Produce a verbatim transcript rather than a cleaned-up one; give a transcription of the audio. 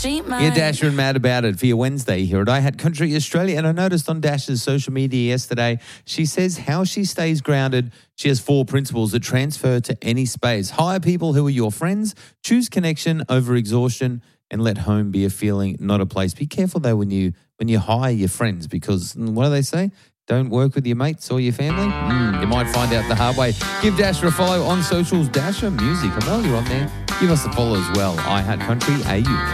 she might. Yeah, Dasher and Mad About It for your Wednesday here at I Had Country Australia. And I noticed on Dash's social media yesterday, she says how she stays grounded. She has four principles that transfer to any space. Hire people who are your friends, choose connection over exhaustion, and let home be a feeling, not a place. Be careful though when you when you hire your friends, because what do they say? Don't work with your mates or your family? Mm, you might find out the hard way. Give Dasher a follow on socials, Dasher Music. And while you're on there, give us a follow as well. I Had Country A U.